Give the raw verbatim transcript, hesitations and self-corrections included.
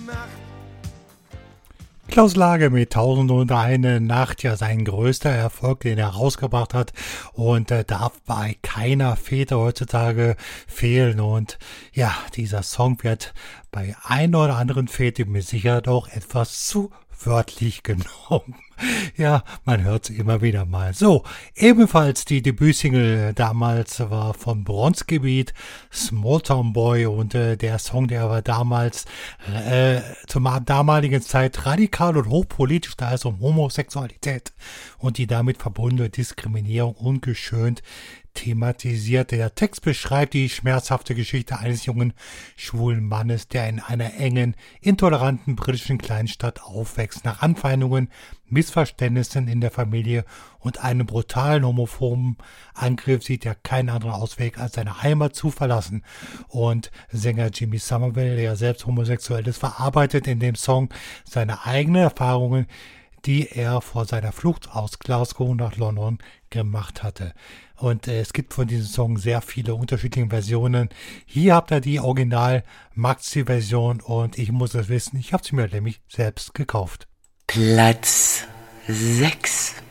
Klaus Lage mit Tausend und eine Nacht, ja sein größter Erfolg, den er rausgebracht hat und äh, darf bei keiner Fete heutzutage fehlen und ja, dieser Song wird bei ein oder anderen Fete mit Sicherheit auch etwas zu wörtlich genommen. Ja, man hört es immer wieder mal. So, ebenfalls die Debütsingle damals war von Bronzgebiet, Smalltown Boy und äh, der Song, der war damals äh, zur damaligen Zeit radikal und hochpolitisch, da es um Homosexualität und die damit verbundene Diskriminierung ungeschönt thematisierte. Der Text beschreibt die schmerzhafte Geschichte eines jungen schwulen Mannes, der in einer engen, intoleranten britischen Kleinstadt aufwächst. Nach Anfeindungen, Missverständnissen in der Familie und einem brutalen homophoben Angriff sieht er keinen anderen Ausweg, als seine Heimat zu verlassen. Und Sänger Jimmy Somerville, der selbst homosexuell ist, verarbeitet in dem Song seine eigenen Erfahrungen, die er vor seiner Flucht aus Glasgow nach London gemacht hatte. Und äh, es gibt von diesem Song sehr viele unterschiedliche Versionen. Hier habt ihr die Original-Maxi-Version und ich muss es wissen, ich habe sie mir nämlich selbst gekauft. Platz sechs.